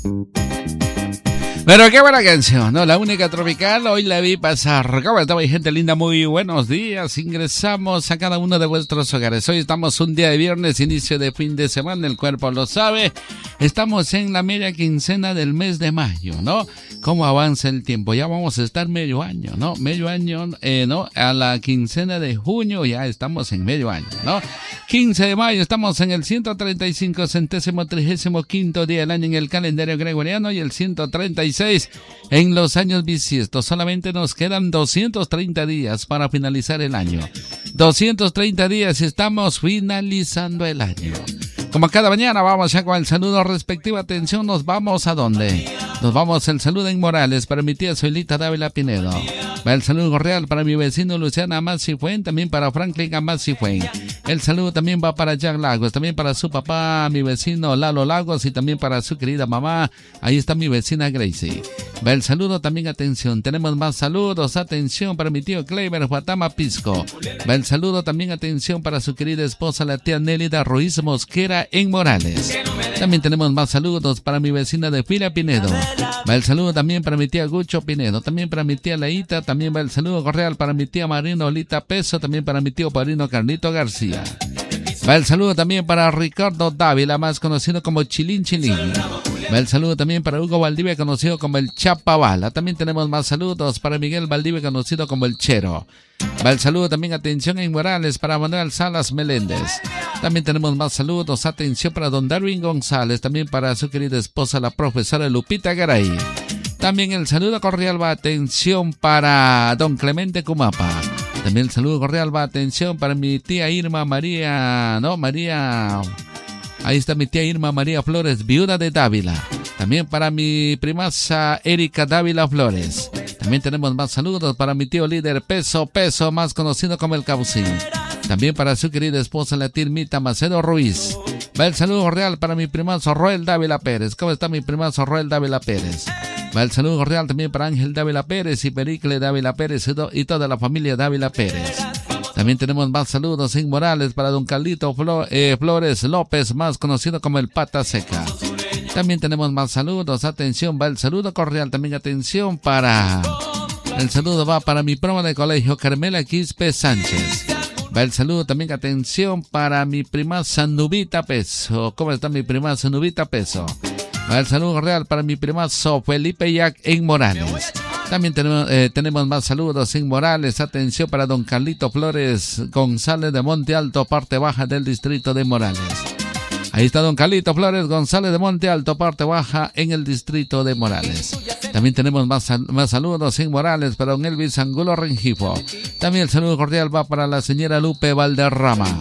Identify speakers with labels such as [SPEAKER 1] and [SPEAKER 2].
[SPEAKER 1] Pero qué buena canción, ¿no? La única tropical, hoy la vi pasar. ¿Cómo está mi gente linda? Muy buenos días. Ingresamos a cada uno de vuestros hogares. Hoy estamos un día de viernes, inicio de fin de semana, el cuerpo lo sabe. Estamos en la media quincena del mes de mayo, ¿no? ¿Cómo avanza el tiempo? Ya vamos a estar medio año, ¿no? Medio año, ¿no? A la quincena de junio ya estamos en medio año, ¿no? 15 de mayo estamos en el 135 centésimo 35º día del año en el calendario gregoriano y el 136 en los años bisiestos. Solamente nos quedan 230 días para finalizar el año. 230 días y estamos finalizando el año. Como cada mañana vamos ya con el saludo respectivo. Atención, nos vamos ¿a dónde? Nos vamos el saludo en Morales para mi tía Zoilita Dávila Pinedo. Va el saludo real para mi vecino Luciana Amasifuen, también para Franklin Amasifuen. El saludo también va para Jack Lagos, también para su papá, mi vecino Lalo Lagos y también para su querida mamá. Ahí está mi vecina Gracie. Va el saludo también, atención, tenemos más saludos, atención para mi tío Kleiber Guatama Pisco. Va el saludo también, atención para su querida esposa la tía Nélida Ruiz Mosquera en Morales. También tenemos más saludos para mi vecina de Fila Pinedo. Va el saludo también para mi tía Gucho Pinedo, también para mi tía Leita, también va el saludo cordial para mi tía Marino Olita Peso, también para mi tío padrino Carlito García. Va el saludo también para Ricardo Dávila, más conocido como Chilín Chilín. Va el saludo también para Hugo Valdivia, conocido como el Chapabala. También tenemos más saludos para Miguel Valdivia, conocido como el Chero. Va el saludo también, atención en Morales, para Manuel Salas Meléndez. También tenemos más saludos, atención para don Darwin González, también para su querida esposa, la profesora Lupita Garay. También el saludo cordial va, atención para don Clemente Cumapa. También el saludo cordial va, atención para mi tía Irma María, ahí está mi tía Irma María Flores, viuda de Dávila. También para mi primaza Erika Dávila Flores. También tenemos más saludos para mi tío líder Peso, más conocido como el Caucín. También para su querida esposa la Tirmita Macedo Ruiz. Va el saludo real para mi primazo Roel Dávila Pérez. ¿Cómo está mi primazo Roel Dávila Pérez? Va el saludo real también para Ángel Dávila Pérez y Pericle Dávila Pérez y toda la familia Dávila Pérez. También tenemos más saludos en Morales para don Carlito Flores López, más conocido como el Pata Seca. También tenemos más saludos, atención, va el saludo cordial, también atención para... El saludo va para mi promo de colegio Carmela Quispe Sánchez. Va el saludo también, atención, para mi prima Sanubita Peso. ¿Cómo está mi prima Sanubita Peso? Va el saludo real para mi primazo Felipe Yac en Morales. También tenemos más saludos en Morales. Atención para don Carlito Flores González de Monte Alto, parte baja del distrito de Morales. Ahí está don Carlito Flores González de Monte Alto, parte baja en el distrito de Morales. También tenemos más saludos en Morales para don Elvis Angulo Rengifo. También el saludo cordial va para la señora Lupe Valderrama.